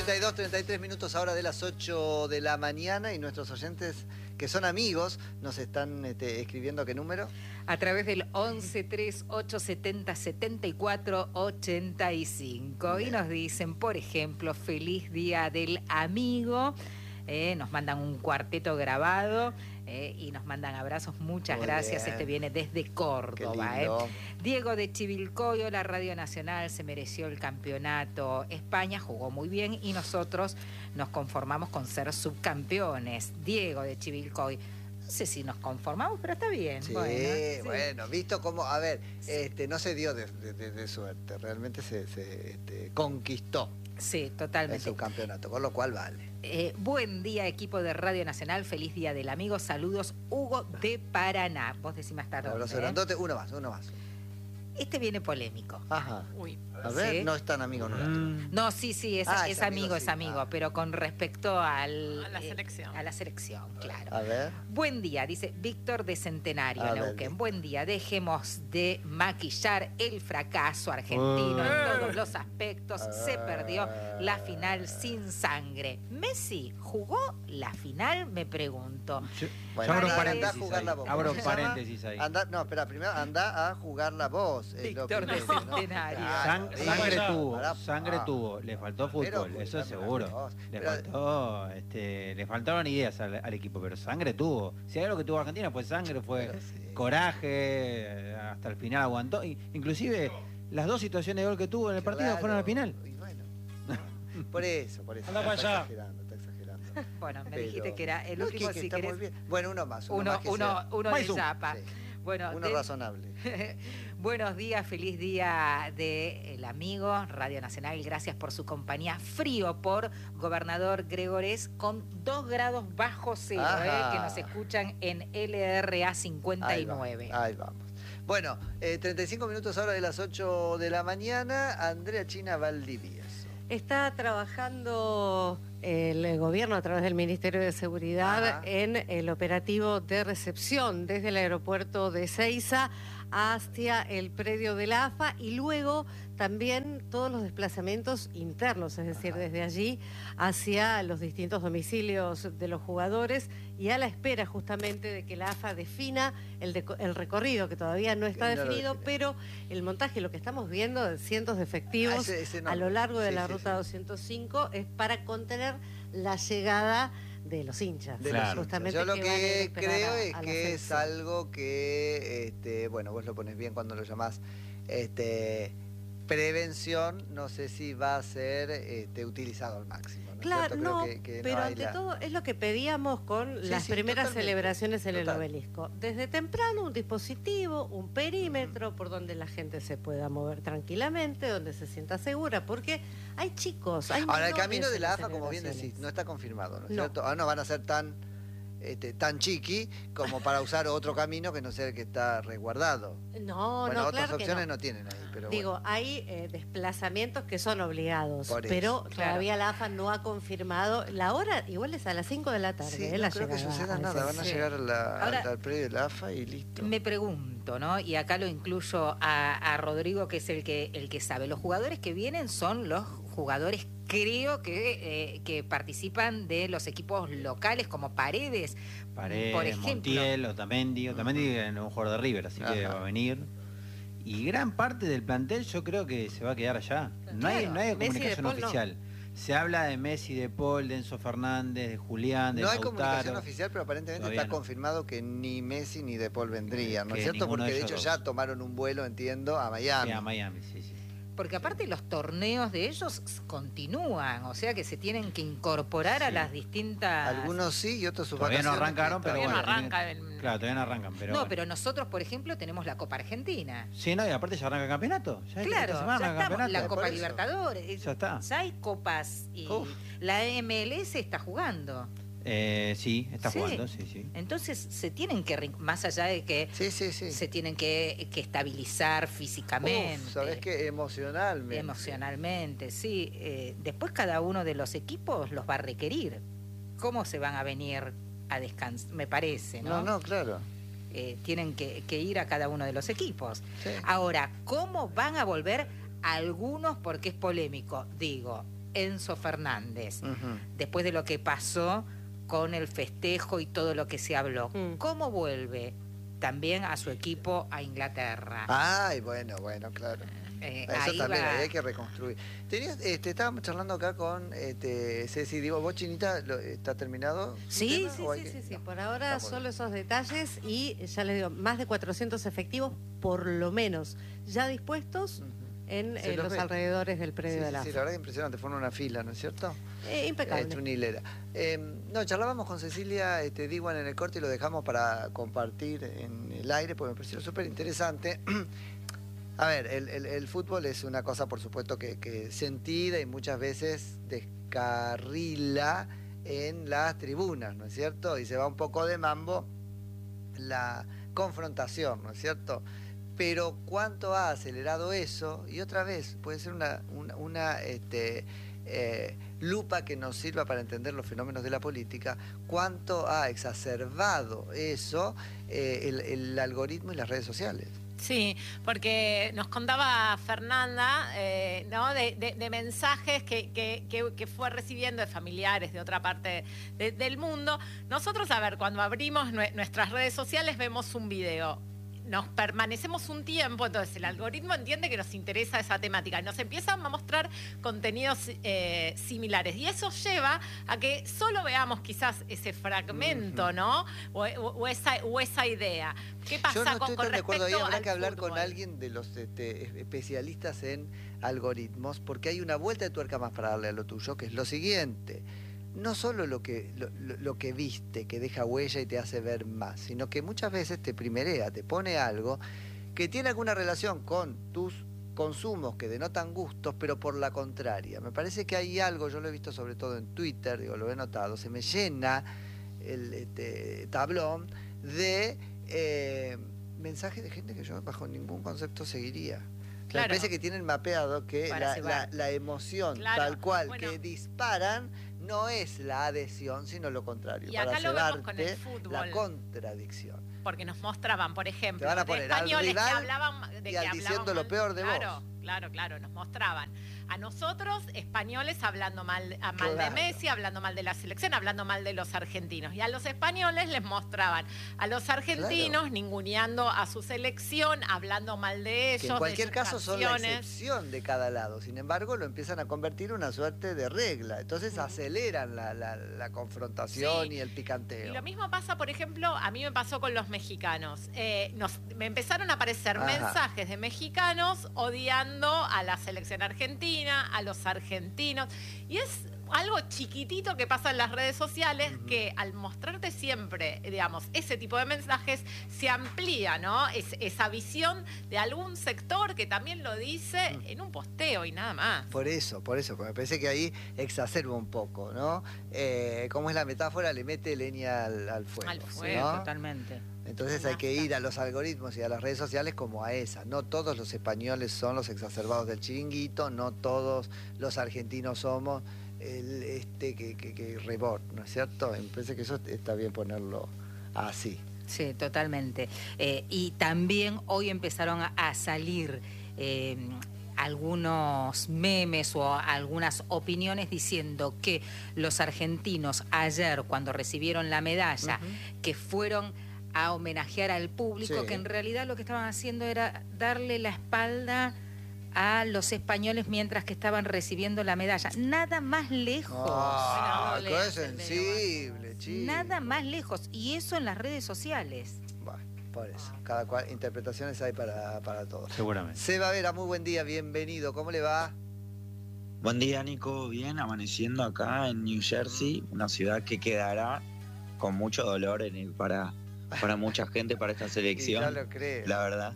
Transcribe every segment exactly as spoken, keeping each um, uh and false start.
treinta y dos, treinta y tres minutos ahora de las ocho de la mañana y nuestros oyentes que son amigos nos están este, escribiendo ¿qué número? A través del once, tres, ocho, setenta, setenta y cuatro, ochenta y cinco. Bien. Y nos dicen, por ejemplo, feliz día del amigo. Eh, nos mandan un cuarteto grabado eh, y nos mandan abrazos. Muchas Muy gracias. Bien. Este viene desde Córdoba. Eh. Diego de Chivilcoy, la Radio Nacional se mereció el campeonato. España jugó muy bien y nosotros nos conformamos con ser subcampeones. Diego de Chivilcoy. No sé si nos conformamos, pero está bien. Sí, bueno, sí. bueno, visto cómo, a ver, sí. este, no se dio de, de, de suerte, realmente se, se este, conquistó. Sí, totalmente. El subcampeonato, con lo cual vale. Eh, buen día, equipo de Radio Nacional, feliz día del amigo, saludos, Hugo de Paraná. Vos decís más tarde. Abrazo grandote, uno más, uno más. Este viene polémico. Ajá. Uy. A ver, ¿Sí? No es tan amigo nuestro. Mm. No, sí, sí, es, ah, es, es amigo, amigo, es sí. amigo, ah. pero con respecto al, a la selección. Eh, a la selección, claro. A ver. Buen día, dice Víctor de Centenario, a Neuquén. Ver. Buen día, dejemos de maquillar el fracaso argentino uh. en todos los aspectos. Uh. Se perdió la final sin sangre. ¿Messi jugó la final? Me pregunto. Yo, bueno, abro paréntesis, a jugar la voz. Abro paréntesis ahí. Anda, no, espera, primero anda a jugar la voz. Víctor de Centenario. ¿no? Sang, sangre tuvo, para, sangre ah, tuvo, le faltó fútbol, pero, eso seguro. Le pero, faltó, este, le faltaron ideas al, al equipo, pero sangre tuvo. Si hay algo que tuvo Argentina fue sangre, fue sí. coraje, hasta el final aguantó. Inclusive las dos situaciones de gol que tuvo en el partido claro. fueron al final. Y bueno, por eso, por eso. Anda para allá. Exagerando, está exagerando. Bueno, me pero, dijiste que era el no, último, que, que si está querés. Muy bien. Bueno, uno más. Uno, uno, más que uno, sea. uno de Zapa. Sí. Bueno, uno de... razonable. Buenos días, feliz día del amigo Radio Nacional. Gracias por su compañía. Frío por Gobernador Gregores con dos grados bajo cero, eh, que nos escuchan en L R A cincuenta y nueve. Ahí, va, ahí vamos. Bueno, eh, treinta y cinco minutos ahora de las ocho de la mañana. Andrea China Valdivieso. Está trabajando el gobierno a través del Ministerio de Seguridad Ajá. en el operativo de recepción desde el aeropuerto de Ezeiza hacia el predio de la A F A y luego también todos los desplazamientos internos, es decir, Ajá. desde allí hacia los distintos domicilios de los jugadores y a la espera justamente de que la A F A defina el, de, el recorrido, que todavía no está no definido, pero el montaje, lo que estamos viendo de cientos de efectivos ah, ese, ese no. a lo largo de sí, la sí, ruta sí. doscientos cinco es para contener la llegada de los hinchas. De claro. los justamente Yo lo que, que creo a, es a que es algo que, este, bueno, vos lo pones bien cuando lo llamás este, prevención, no sé si va a ser este, utilizado al máximo. ¿no? Claro, creo no, que, que pero no ante la... todo es lo que pedíamos con sí, las sí, primeras totalmente. celebraciones en Total. el obelisco. Desde temprano un dispositivo, un perímetro uh-huh. por donde la gente se pueda mover tranquilamente, donde se sienta segura, porque hay chicos, hay Ahora, el camino de la A F A, como bien decís, no está confirmado, ¿no es no. cierto? Ah, no van a ser tan... Este, tan chiqui como para usar otro camino que no sea el que está resguardado. No, bueno, no, otras claro opciones que no. no tienen ahí. Pero Digo, bueno. hay eh, desplazamientos que son obligados, Por pero eso. todavía claro. la A F A no ha confirmado. La hora igual es a las cinco de la tarde. Sí, eh, no la creo que suceda nada, van a sí. llegar a la, Ahora, al predio de la A F A y listo. Me pregunto, ¿no? Y acá lo incluyo a, a Rodrigo, que es el que, el que sabe. Los jugadores que vienen son los jugadores creo que, eh, que participan de los equipos locales como Paredes, Paredes, por ejemplo. Montiel, Otamendi, Otamendi es un jugador de River, así Ajá. que va a venir. Y gran parte del plantel yo creo que se va a quedar allá. No claro. hay, no hay comunicación Paul, oficial. No. Se habla de Messi, de Paul, de Enzo Fernández, de Julián, de No Lautaro. hay comunicación oficial, pero aparentemente Todavía está no. confirmado que ni Messi ni de Paul vendrían, ¿no es cierto? Porque de, de hecho dos. ya tomaron un vuelo, entiendo, a Miami. Sí, a Miami, sí, sí. Porque aparte los torneos de ellos continúan, o sea que se tienen que incorporar sí. a las distintas... Algunos sí y otros sus todavía vacaciones. no arrancaron, pero todavía bueno. no arranca el... Claro, todavía no arrancan, pero... No, bueno. pero nosotros, por ejemplo, tenemos la Copa Argentina. Sí, no, y aparte ya arranca el campeonato. Ya claro, esta semana ya arranca estamos, campeonato. la Copa Libertadores. Ya está. Ya hay copas y Uf. la M L S está jugando. Eh, sí, está sí. jugando, sí, sí. Entonces se tienen que, más allá de que sí, sí, sí. se tienen que, que estabilizar físicamente. Uf, ¿sabés qué? Emocionalmente. Emocionalmente, sí. Eh, después cada uno de los equipos los va a requerir. ¿Cómo se van a venir a descansar? Me parece, ¿no? No, no, claro. Eh, tienen que, que ir a cada uno de los equipos. Sí. Ahora, ¿cómo van a volver algunos? Porque es polémico. Digo, Enzo Fernández, Uh-huh. después de lo que pasó con el festejo y todo lo que se habló. Mm. ¿Cómo vuelve también a su equipo a Inglaterra? Ay, bueno, bueno, claro. Eh, Eso ahí también va. ahí hay que reconstruir. Tenías, este, estábamos charlando acá con este, Ceci, digo, ¿vos, Chinita, lo- está terminado? su Sí, tema, sí, o hay sí, que- sí, sí. no, Por ahora estamos solo esos detalles y ya les digo, más de cuatrocientos efectivos por lo menos ya dispuestos bien. Ujú. en Se eh, los los ve. alrededores del Sí, predio sí, de la sí, la verdad que impresionante, fueron una fila, ¿no es cierto? Eh, impecable. Este, una hilera. Eh, no, charlábamos con Cecilia este, Diwan en el corte y lo dejamos para compartir en el aire porque me pareció súper interesante. A ver, el, el- el fútbol es una cosa, por supuesto, que, que sentida y muchas veces descarrila en las tribunas, ¿no es cierto? Y se va un poco de mambo la confrontación, ¿no es cierto? Pero cuánto ha acelerado eso, y otra vez, puede ser una, una, una, este, eh, lupa que nos sirva para entender los fenómenos de la política, cuánto ha exacerbado eso eh, el, el algoritmo y las redes sociales. Sí, porque nos contaba Fernanda, eh, ¿no? de, de- de mensajes que, que- que- que fue recibiendo de familiares de otra parte de- del mundo. Nosotros, a ver, cuando abrimos nue- nuestras redes sociales vemos un video. Nos permanecemos un tiempo, entonces el algoritmo entiende que nos interesa esa temática y nos empiezan a mostrar contenidos eh, similares. Y eso lleva a que solo veamos quizás ese fragmento, Ujú. ¿no? O, o- o esa, o esa idea. ¿Qué pasa Yo no con, estoy con tan de acuerdo ahí, respecto habrá al que hablar con fútbol? alguien de los este, especialistas en algoritmos, porque hay una vuelta de tuerca más para darle a lo tuyo, que es lo siguiente. No solo lo que, lo, lo- lo que viste, que deja huella y te hace ver más, sino que muchas veces te primerea, te pone algo que tiene alguna relación con tus consumos que denotan gustos, pero por la contraria. Me parece que hay algo, yo lo he visto sobre todo en Twitter, digo, lo he notado, se me llena el este, tablón de eh, mensajes de gente que yo bajo ningún concepto seguiría. Me Claro. parece que tienen mapeado que Para la, cebar. la- la emoción Claro. tal cual Bueno. que disparan no es la adhesión, sino lo contrario. Y para acá lo vemos con el cebarte fútbol. la contradicción. Porque nos mostraban, por ejemplo, Te van a de poner al españoles rival que hablaban de y que al hablaban diciendo lo mal- peor de claro, vos. Claro, claro, nos mostraban a nosotros españoles hablando mal, a mal de Claro. Messi, hablando mal de la selección, hablando mal de los argentinos. Y a los españoles les mostraban a los argentinos Claro. ninguneando a su selección, hablando mal de ellos. Que en cualquier de sus caso son la canciones. excepción de cada lado. Sin embargo, lo empiezan a convertir en una suerte de regla. Entonces Mm. aceleran la, la- la confrontación Sí. y el Y picanteo. lo mismo pasa, por ejemplo, a mí me pasó con los mexicanos. Eh, nos, me empezaron a aparecer Ajá. mensajes de mexicanos odiando a la selección argentina, a los argentinos. Y es algo chiquitito que pasa en las redes sociales Ujú. que al mostrarte siempre, digamos, ese tipo de mensajes, se amplía, ¿no? Es- esa visión de algún sector que también lo dice Mm. en un posteo y nada más. Por eso, por eso, porque me parece que ahí exacerba un poco, ¿no? Eh, como es la metáfora, le mete leña al, al fuego. Al Sí, fuego, ¿no? totalmente. Entonces hay que ir a los algoritmos y a las redes sociales como a esa. No todos los españoles son los exacerbados del chiringuito, no todos los argentinos somos el este que, que, que rebot, ¿no es cierto? Me parece que eso está bien ponerlo así. Sí, totalmente. Eh, y también hoy empezaron a, a salir eh, algunos memes o algunas opiniones diciendo que los argentinos ayer, cuando recibieron la medalla, Ujú. que fueron a homenajear al público, Sí. que en realidad lo que estaban haciendo era darle la espalda a los españoles mientras que estaban recibiendo la medalla. Nada más lejos. Ah, Bueno, qué no leas el sensible, chico. Nada más lejos. Y eso en las redes sociales. Bueno, por eso. Cada cual, interpretaciones hay para, para todos. Seguramente. Seba Vera, muy buen día, bienvenido. ¿Cómo le va? Buen día, Nico. Bien, amaneciendo acá en New Jersey, una ciudad que quedará con mucho dolor en el, para, para mucha gente, para esta Y ya selección, lo creo. la verdad.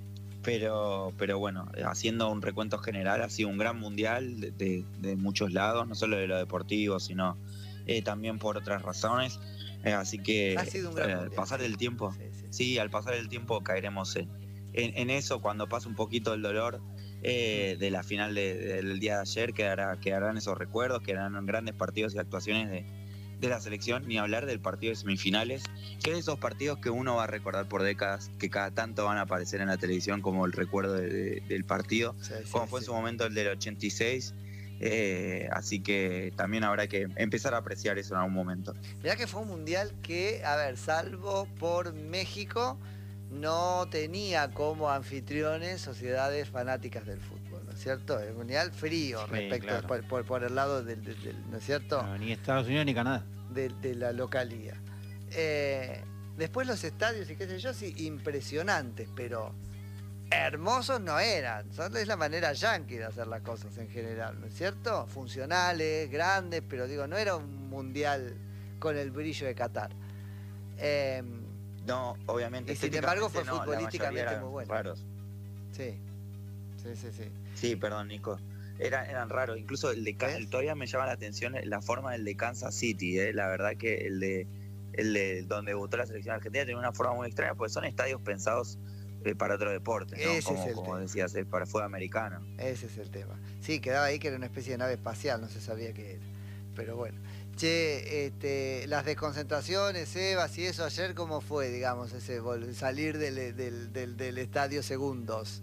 Pero, pero bueno, haciendo un recuento general, ha sido un gran mundial de, de- de muchos lados, no solo de lo deportivo, sino eh, también por otras razones. Eh, así que Ha sido un gran eh, al mundial, pasar sí. el tiempo, Sí, sí. sí, al pasar el tiempo caeremos en, en, en eso, cuando pase un poquito el dolor eh, de la final de- del día de ayer, quedará, quedarán esos recuerdos, quedarán grandes partidos y actuaciones de, de la selección, ni hablar del partido de semifinales, que es de esos partidos que uno va a recordar por décadas, que cada tanto van a aparecer en la televisión como el recuerdo de- de- del partido, Sí, sí, como fue sí. en su momento el del ochenta y seis, Eh, así que también habrá que empezar a apreciar eso en algún momento. Mirá que fue un mundial que, a ver, salvo por México, no tenía como anfitriones sociedades fanáticas del fútbol, ¿no es cierto? El mundial frío sí, respecto claro. por, por, por el lado del, del, del, ¿no es cierto? No, ni Estados Unidos ni Canadá. De, de la localía. Eh, después los estadios y qué sé yo, sí, impresionantes, pero hermosos no eran. Son, es la manera yanqui de hacer las cosas en general, ¿no es cierto? Funcionales, grandes, pero digo, no era un mundial con el brillo de Qatar. Eh, No, obviamente. Y sin embargo fue no, futbolísticamente muy bueno. Raros. Sí, sí, sí, sí. Sí, perdón, Nico. Eran, eran raros. Incluso el de el, todavía me llama la atención la forma del de Kansas City. ¿eh? La verdad que el de, el de donde debutó la selección argentina tiene una forma muy extraña, porque son estadios pensados eh, para otro deporte, ¿no? Ese como, es el como tema. decías, eh, para fútbol americano. Ese es el tema. Sí, quedaba ahí que era una especie de nave espacial, no se sabía qué era. Pero bueno. Che, este, las desconcentraciones, Evas y eso, ayer, ¿cómo fue, digamos, ese salir del, del, del, del estadio segundos?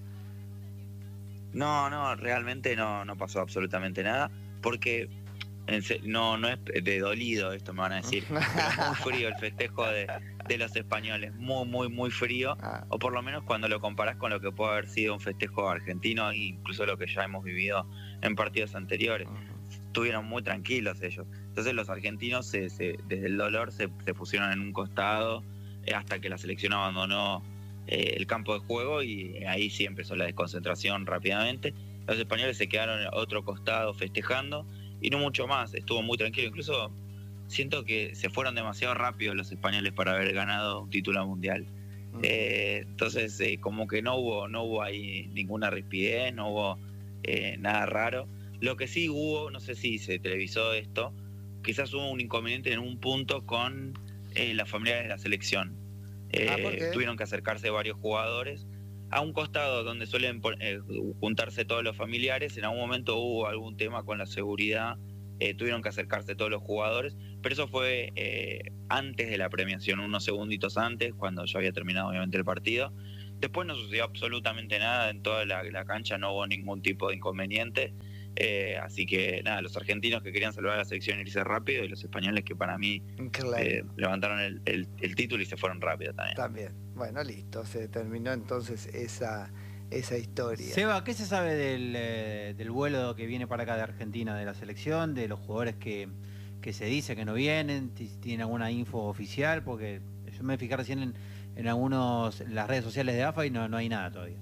No, no, realmente no, no pasó absolutamente nada, porque no, no es de dolido esto, me van a decir, pero es muy frío el festejo de, de los españoles, muy, muy, muy frío, ah. o por lo menos cuando lo comparás con lo que puede haber sido un festejo argentino, incluso lo que ya hemos vivido en partidos anteriores. Uh-huh. Estuvieron muy tranquilos ellos. Entonces los argentinos se, se, desde el dolor se, se pusieron en un costado eh, hasta que la selección abandonó eh, el campo de juego, y ahí sí empezó la desconcentración rápidamente. Los españoles se quedaron en otro costado festejando y no mucho más, estuvo muy tranquilo. Incluso siento que se fueron demasiado rápido los españoles para haber ganado un título mundial. Uh-huh. eh, entonces eh, como que no hubo, no hubo ahí ninguna rispidez, no hubo eh, nada raro. Lo que sí hubo, no sé si se televisó esto, quizás hubo un inconveniente en un punto con eh, las familiares de la selección. Eh, ah, tuvieron que acercarse varios jugadores a un costado donde suelen eh, juntarse todos los familiares. En algún momento hubo algún tema con la seguridad, eh, tuvieron que acercarse todos los jugadores, pero eso fue eh, antes de la premiación, unos segunditos antes, cuando ya había terminado obviamente el partido. Después no sucedió absolutamente nada, en toda la, la cancha no hubo ningún tipo de inconveniente. Eh, así que nada, los argentinos que querían salvar a la selección e irse rápido, y los españoles que para mí claro. eh, levantaron el, el, el título y se fueron rápido también. También, bueno, listo, se terminó entonces esa, esa historia. Seba, ¿qué se sabe del, eh, del vuelo que viene para acá de Argentina de la selección, de los jugadores que, que se dice que no vienen? ¿Tienen alguna info oficial? Porque yo me fijé recién en, en algunos en las redes sociales de A F A y no, no hay nada todavía.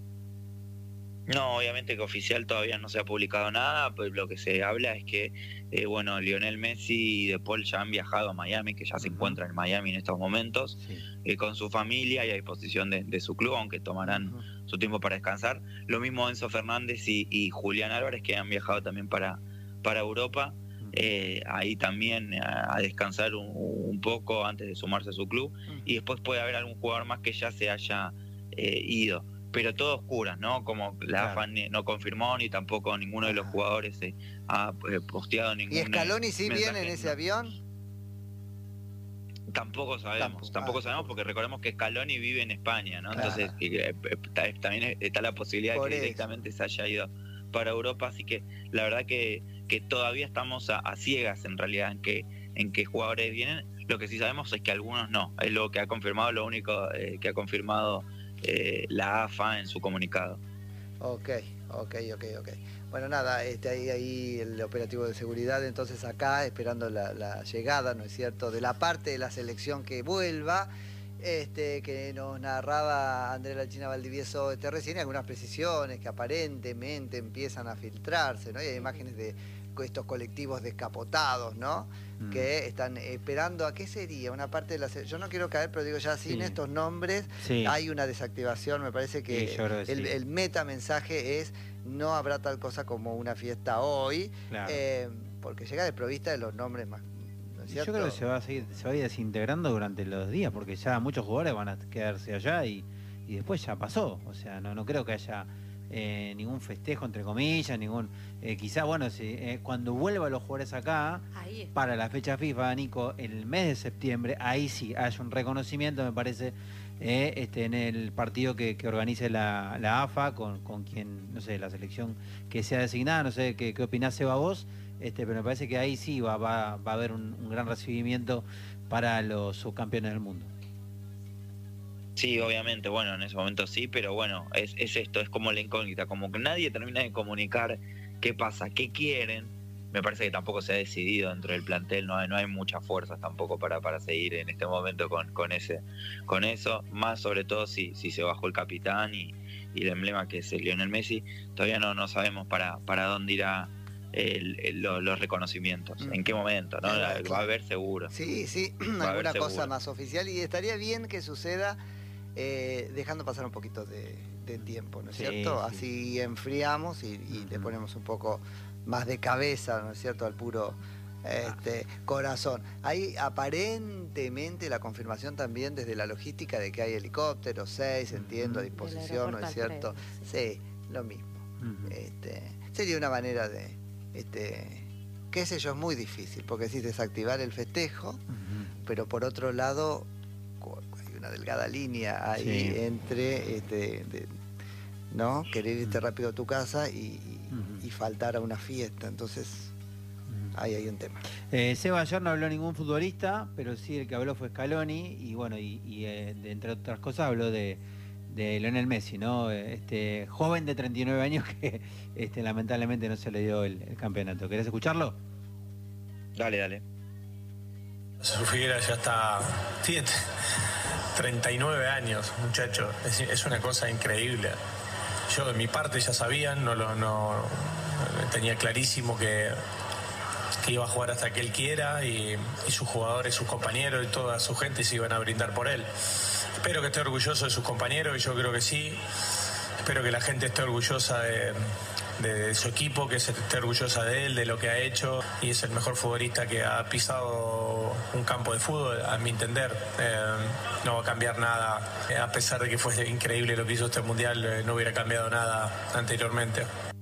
No, obviamente que oficial todavía no se ha publicado nada, pues lo que se habla es que, eh, bueno, Lionel Messi y De Paul ya han viajado a Miami, que ya uh-huh. se encuentran en Miami en estos momentos, sí. eh, con su familia y a disposición de, de su club, aunque tomarán uh-huh. su tiempo para descansar. Lo mismo Enzo Fernández y, y Julián Álvarez, que han viajado también para, para Europa, uh-huh. eh, ahí también a, a descansar un, un poco antes de sumarse a su club, uh-huh. y después puede haber algún jugador más que ya se haya eh, ido. Pero todo oscuras, ¿no? Como la claro. A F A no confirmó, ni tampoco ninguno de los jugadores eh, ha eh, posteado ningún. ¿Y Scaloni sí viene en ese no. avión? Tampoco sabemos, tampoco, tampoco ah, sabemos, porque recordemos que Scaloni vive en España, ¿no? Claro. Entonces eh, eh, también está la posibilidad Por de que eso. directamente se haya ido para Europa, así que la verdad que, que todavía estamos a, a ciegas en realidad en qué en qué jugadores vienen. Lo que sí sabemos es que algunos no, es lo que ha confirmado, lo único eh, que ha confirmado Eh, la A F A en su comunicado. Ok, ok, ok, ok. Bueno, nada, este, ahí, ahí el operativo de seguridad, entonces acá esperando la, la llegada, ¿no es cierto?, de la parte de la selección que vuelva, este, que nos narraba Andrea La China Valdivieso este, recién, algunas precisiones que aparentemente empiezan a filtrarse, ¿no? Y hay imágenes de estos colectivos descapotados, ¿no? Mm. Que están esperando, ¿a qué sería? Una parte de la... Yo no quiero caer, pero digo ya, sin sí. estos nombres, sí. hay una desactivación, me parece que, sí, que el, sí. el metamensaje es, no habrá tal cosa como una fiesta hoy, claro. eh, porque llega desprovista de los nombres más... ¿no es cierto? Yo creo que se va a seguir, se va a ir desintegrando durante los días, porque ya muchos jugadores van a quedarse allá y, y después ya pasó, o sea, no, no creo que haya... Eh, ningún festejo entre comillas, ningún eh, quizá bueno si, eh, cuando vuelvan los jugadores acá para la fecha FIFA, Nico, el mes de septiembre, ahí sí hay un reconocimiento, me parece, eh, este, en el partido que, que organice la, la A F A con, con quien, no sé, la selección que sea designada, no sé qué, qué opinás, Seba, vos, este, pero me parece que ahí sí va, va, va a haber un, un gran recibimiento para los subcampeones del mundo. Sí, obviamente, bueno, en ese momento sí, pero bueno, es, es esto, es como la incógnita, como que nadie termina de comunicar qué pasa, qué quieren. Me parece que tampoco se ha decidido dentro del plantel, no hay, no hay muchas fuerzas tampoco para, para seguir en este momento con, con ese con eso, más sobre todo si, si se bajó el capitán y, y el emblema que es el Lionel Messi, todavía no, no sabemos para, para dónde irá el, el, los, los reconocimientos, mm. en qué momento, ¿no? La, va a haber seguro. Sí, sí, va alguna cosa más oficial, y estaría bien que suceda eh, dejando pasar un poquito de, de tiempo, ¿no es sí, cierto? Sí. Así enfriamos y, y uh-huh. le ponemos un poco más de cabeza, ¿no es cierto?, al puro este, corazón. Hay aparentemente la confirmación también desde la logística de que hay helicópteros, seis, entiendo, a disposición, ¿no es cierto? Sí, lo mismo. Uh-huh. Este, sería una manera de, este, qué sé yo, es muy difícil, porque sí, desactivar el festejo, uh-huh. pero por otro lado, hay una delgada línea ahí sí. entre, este, de, ¿no?, querer irte rápido a tu casa y y faltar a una fiesta, entonces ahí hay un tema. Eh, Seba, ayer no habló ningún futbolista, pero sí el que habló fue Scaloni, y bueno, y, y eh, de, entre otras cosas habló de, de Lionel Messi, ¿no? Este joven de treinta y nueve años que este, lamentablemente no se le dio el, el campeonato. ¿Querés escucharlo? Dale, dale. Su Figuera ya está, tiene treinta y nueve años, muchacho, es, es una cosa increíble. Yo de mi parte ya sabían, no lo no tenía clarísimo que, que iba a jugar hasta que él quiera, y, y sus jugadores, sus compañeros y toda su gente se iban a brindar por él. Espero que esté orgulloso de sus compañeros, y yo creo que sí. Espero que la gente esté orgullosa de, de, de su equipo, que se esté orgullosa de él, de lo que ha hecho, y es el mejor futbolista que ha pisado un campo de fútbol, a mi entender. Eh, no va a cambiar nada, eh, a pesar de que fue increíble lo que hizo este mundial, eh, no hubiera cambiado nada anteriormente.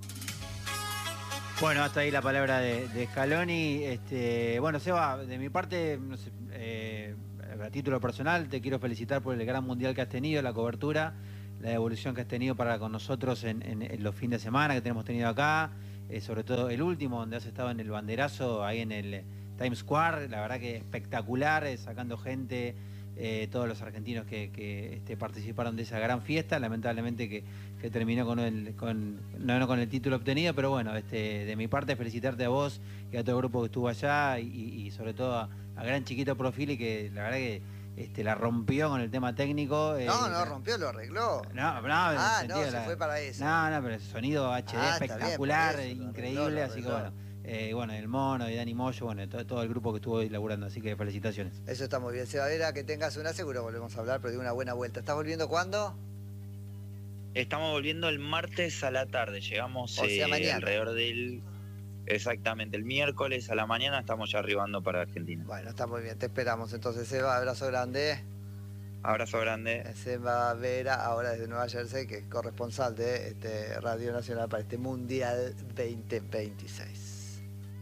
Bueno, hasta ahí la palabra de, de Scaloni. Este, bueno, Seba, de mi parte, no sé, eh, a título personal, te quiero felicitar por el gran mundial que has tenido, la cobertura, la evolución que has tenido para con nosotros en, en, en los fines de semana que tenemos tenido acá, eh, sobre todo el último, donde has estado en el banderazo, ahí en el Times Square, la verdad que espectacular, eh, sacando gente, eh, todos los argentinos que, que este, participaron de esa gran fiesta, lamentablemente que, que terminó con el, con, no, no con el título obtenido, pero bueno, este, de mi parte felicitarte a vos y a todo el grupo que estuvo allá, y, y sobre todo a, a gran Chiquito Profili, que la verdad que Este, la rompió con el tema técnico. Eh, no, no rompió, lo arregló. No, no, ah, no, se la... fue para eso. No, no, pero el sonido H D ah, espectacular, bien, eso, increíble, arregló, así que bueno. Eh, bueno, el Mono y Dani Moyo, bueno, todo, todo el grupo que estuvo laburando, así que felicitaciones. Eso está muy bien, Sebadera, que tengas una, seguro volvemos a hablar, pero de una buena vuelta. ¿Estás volviendo cuándo? Estamos volviendo el martes a la tarde, llegamos o sea, eh, alrededor del... Exactamente, el miércoles a la mañana estamos ya arribando para Argentina. Bueno, está muy bien, te esperamos. Entonces, Seba, abrazo grande. Abrazo grande. Seba Vera, ahora desde Nueva Jersey, que es corresponsal de este Radio Nacional para este Mundial veinte veintiséis.